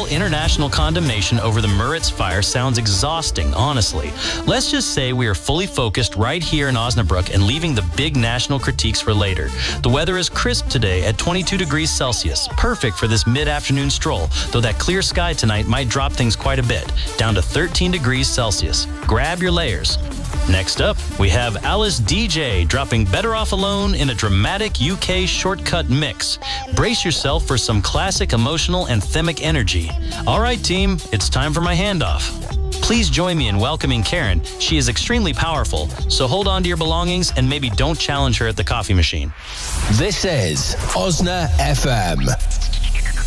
international condemnation over the Müritz fire sounds exhausting, honestly. Let's just say we are fully focused right here in Osnabrück and leaving the big national critiques for later. The weather is crisp today at 22 degrees Celsius, perfect for this mid-afternoon stroll, though that clear sky tonight might drop things quite a bit, down to 13 degrees Celsius. Grab your layers. Next up, we have Alice DJ dropping Better Off Alone in a dramatic UK shortcut mix. Brace yourself for some classic emotional anthemic energy. All right, team, it's time for my handoff. Please join me in welcoming Karen. She is extremely powerful, so hold on to your belongings and maybe don't challenge her at the coffee machine. This is Osna FM.